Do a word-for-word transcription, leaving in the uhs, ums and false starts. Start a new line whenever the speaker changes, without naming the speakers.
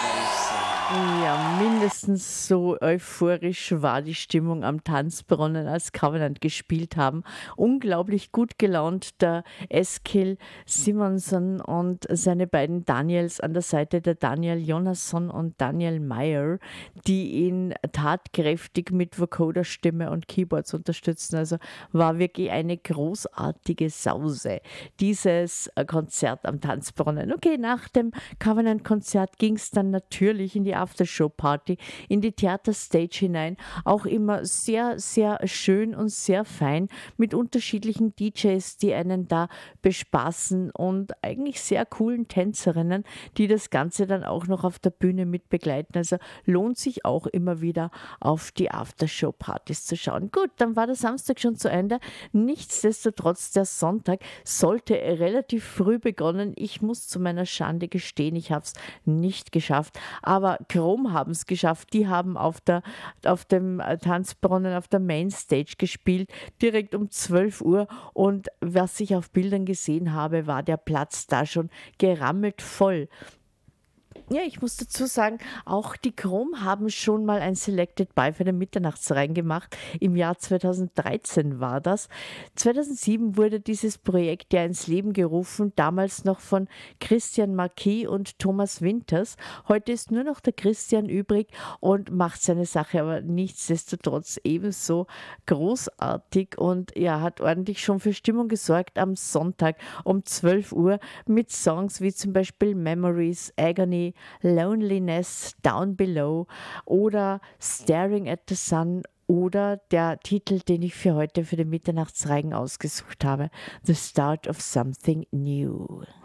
Ja, mindestens so euphorisch war die Stimmung am Tanzbrunnen, als Covenant gespielt haben. Unglaublich gut gelaunt, der Eskil Simonsen und seine beiden Daniels an der Seite, der Daniel Jonasson und Daniel Meyer, die ihn tatkräftig mit Vocoder-Stimme und Keyboards unterstützen. Also war wirklich eine großartige Sause, dieses äh, Konzert am Tanzbrunnen. Okay, nach dem Covenant-Konzert ging es dann natürlich in die Aftershow-Party, in die Theaterstage hinein. Auch immer sehr, sehr schön und sehr fein mit unterschiedlichen D Js, die einen da bespaßen und eigentlich sehr coolen Tänzerinnen, die das Ganze dann auch noch auf der Bühne mit begleiten. Also lohnt sich auch immer wieder auf die Aftershow-Partys zu schauen. Gut, dann war der Samstag schon zu Ende. Nichtsdestotrotz, der Sonntag sollte relativ früh begonnen. Ich muss zu meiner Schande gestehen, ich habe es nicht geschafft. Aber Chrome haben es geschafft. Die haben auf, der, auf dem äh, Tanzbrunnen, auf der Mainstage gespielt, direkt um zwölf Uhr. Und was ich auf Bildern gesehen habe, war der Platz da schon gerammelt voll. Ja, ich muss dazu sagen, auch die Chrome haben schon mal ein Selected Buy für den Mitternachtsrein gemacht. Im Jahr zweitausenddreizehn war das. zweitausendsieben wurde dieses Projekt ja ins Leben gerufen, damals noch von Christian Marquis und Thomas Winters. Heute ist nur noch der Christian übrig und macht seine Sache aber nichtsdestotrotz ebenso großartig und ja, hat ordentlich schon für Stimmung gesorgt am Sonntag um zwölf Uhr mit Songs wie zum Beispiel Memories, Agony, Loneliness, Down Below oder Staring at the Sun oder der Titel, den ich für heute für den Mitternachtsreigen ausgesucht habe, The Start of Something New.